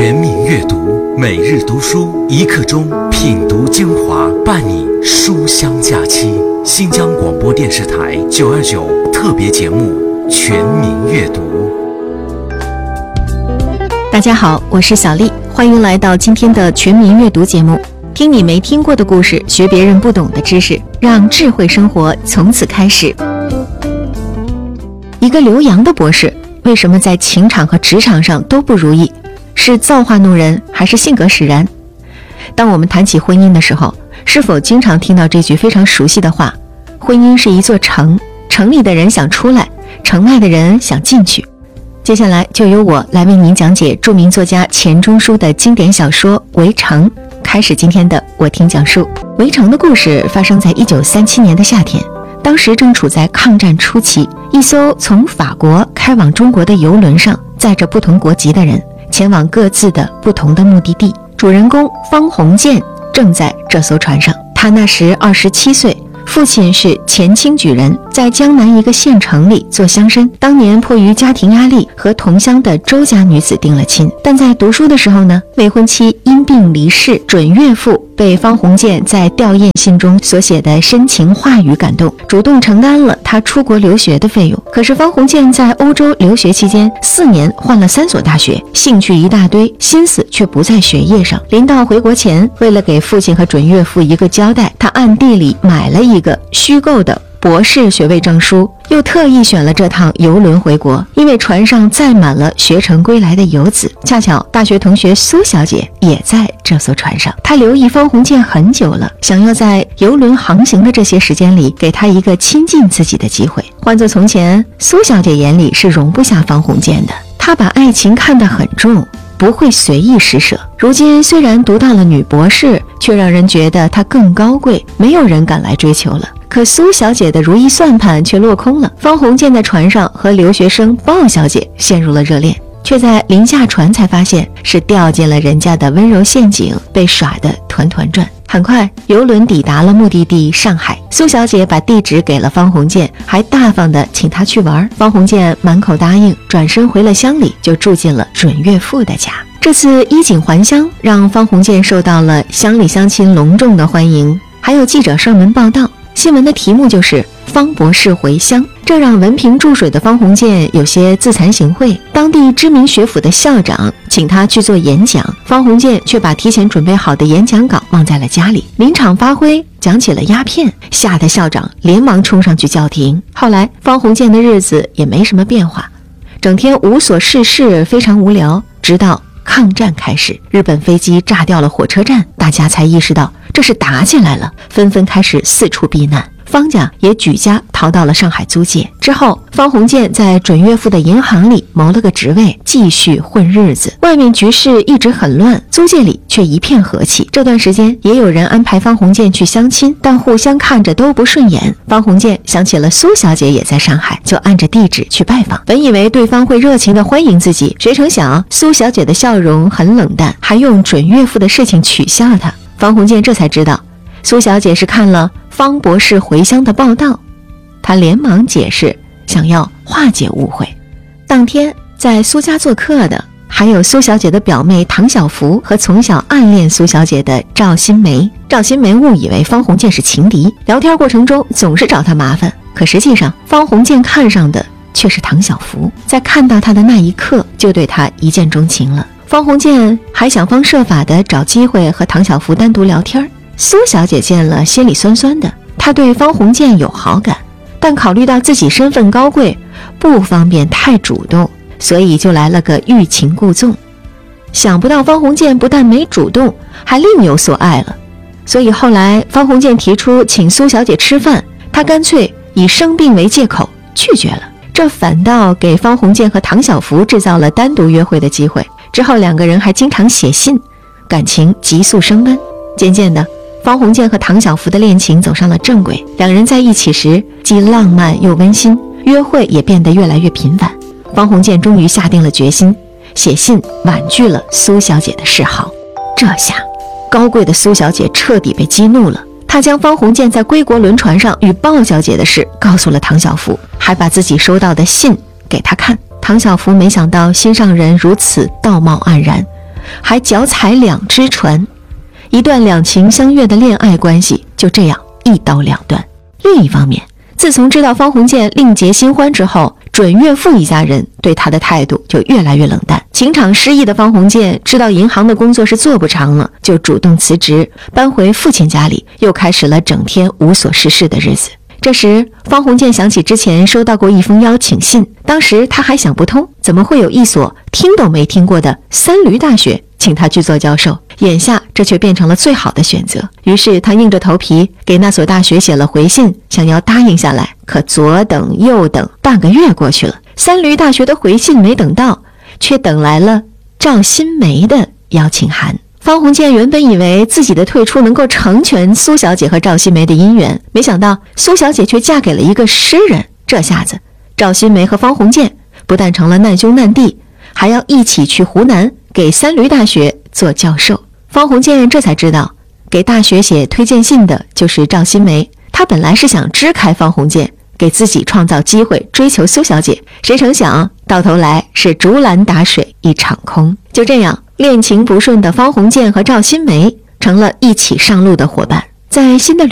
全民阅读，每日读书1刻钟，品读精华，伴你书香假期。新疆广播电视台929特别节目《全民阅读》。 大家好，我是小丽，欢迎来到今天的全民阅读节目。听你没听过的故事，学别人不懂的知识，让智慧生活从此开始。一个留洋的博士，为什么在情场和职场上都不如意？是造化弄人，还是性格使然？当我们谈起婚姻的时候，是否经常听到这句非常熟悉的话：婚姻是一座城，城里的人想出来，城外的人想进去。接下来就由我来为您讲解著名作家钱钟书的经典小说《围城》，开始今天的我听讲述。围城的故事发生在1937年的夏天，当时正处在抗战初期，一艘从法国开往中国的邮轮上载着不同国籍的人，前往各自的不同的目的地。主人公方鸿渐正在这艘船上，他那时27岁，父亲是前清举人，在江南一个县城里做乡绅。当年迫于家庭压力，和同乡的周家女子定了亲，但在读书的时候呢，未婚妻因病离世，准岳父被方鸿渐在吊唁信中所写的深情话语感动，主动承担了他出国留学的费用。可是方鸿渐在欧洲留学期间4年换了3所大学，兴趣一大堆，心思却不在学业上。临到回国前，为了给父亲和准岳父一个交代，他暗地里买了一个虚构的博士学位证书，又特意选了这趟邮轮回国，因为船上载满了学成归来的游子。恰巧大学同学苏小姐也在这艘船上，她留意方鸿渐很久了，想要在邮轮航行的这些时间里给他一个亲近自己的机会。换作从前，苏小姐眼里是容不下方鸿渐的，她把爱情看得很重，不会随意施舍。如今虽然读到了女博士，却让人觉得她更高贵，没有人敢来追求了。可苏小姐的如意算盘却落空了，方鸿渐在船上和留学生鲍小姐陷入了热恋，却在临下船才发现是掉进了人家的温柔陷阱，被耍得团团转。很快邮轮抵达了目的地上海，苏小姐把地址给了方鸿渐，还大方地请他去玩。方鸿渐满口答应，转身回了乡里，就住进了准岳父的家。这次衣锦还乡，让方鸿渐受到了乡里乡亲隆重的欢迎，还有记者上门报道，新闻的题目就是方博士回乡，这让文凭注水的方鸿渐有些自惭形秽。当地知名学府的校长请他去做演讲，方鸿渐却把提前准备好的演讲稿忘在了家里，临场发挥，讲起了鸦片，吓得校长连忙冲上去叫停。后来方鸿渐的日子也没什么变化，整天无所事事，非常无聊。直到抗战开始，日本飞机炸掉了火车站，大家才意识到这是打起来了，纷纷开始四处避难。方家也举家逃到了上海租界。之后方鸿渐在准岳父的银行里谋了个职位，继续混日子。外面局势一直很乱，租界里却一片和气。这段时间也有人安排方鸿渐去相亲，但互相看着都不顺眼。方鸿渐想起了苏小姐也在上海，就按着地址去拜访。本以为对方会热情地欢迎自己，谁成想苏小姐的笑容很冷淡，还用准岳父的事情取笑他。方鸿渐这才知道苏小姐是看了方博士回乡的报道，他连忙解释，想要化解误会。当天在苏家做客的还有苏小姐的表妹唐晓芙和从小暗恋苏小姐的赵新梅。赵新梅误以为方鸿渐是情敌，聊天过程中总是找他麻烦，可实际上方鸿渐看上的却是唐晓芙，在看到她的那一刻就对她一见钟情了。方鸿渐还想方设法地找机会和唐晓芙单独聊天，苏小姐见了心里酸酸的，她对方鸿渐有好感，但考虑到自己身份高贵，不方便太主动，所以就来了个欲擒故纵。想不到方鸿渐不但没主动，还另有所爱了，所以后来方鸿渐提出请苏小姐吃饭，她干脆以生病为借口拒绝了，这反倒给方鸿渐和唐晓芙制造了单独约会的机会。之后两个人还经常写信，感情急速升温。渐渐的，方鸿渐和唐晓芙的恋情走上了正轨，两人在一起时既浪漫又温馨，约会也变得越来越频繁。方鸿渐终于下定了决心，写信婉拒了苏小姐的示好。这下高贵的苏小姐彻底被激怒了，她将方鸿渐在归国轮船上与鲍小姐的事告诉了唐晓芙，还把自己收到的信给她看。唐晓芙没想到心上人如此道貌岸然， 还脚踩2只船，一段两情相悦的恋爱关系就这样一刀两断。另一方面，自从知道方鸿渐另结新欢之后，准岳父一家人对他的态度就越来越冷淡。情场失意的方鸿渐知道银行的工作是做不长了，就主动辞职，搬回父亲家里，又开始了整天无所事事的日子。这时，方鸿渐想起之前收到过一封邀请信，当时他还想不通，怎么会有一所听都没听过的三闾大学请他去做教授，眼下这却变成了最好的选择。于是他硬着头皮给那所大学写了回信，想要答应下来，可左等右等，半个月过去了，三闾大学的回信没等到，却等来了赵新梅的邀请函。方鸿渐原本以为自己的退出能够成全苏小姐和赵新梅的姻缘，没想到苏小姐却嫁给了一个诗人，这下子赵新梅和方鸿渐不但成了难兄难弟，还要一起去湖南给三闾大学做教授。方鸿渐这才知道，给大学写推荐信的就是赵新梅。他本来是想支开方鸿渐，给自己创造机会追求苏小姐，谁成想到头来是竹篮打水一场空。就这样，恋情不顺的方鸿渐和赵新梅成了一起上路的伙伴。在新的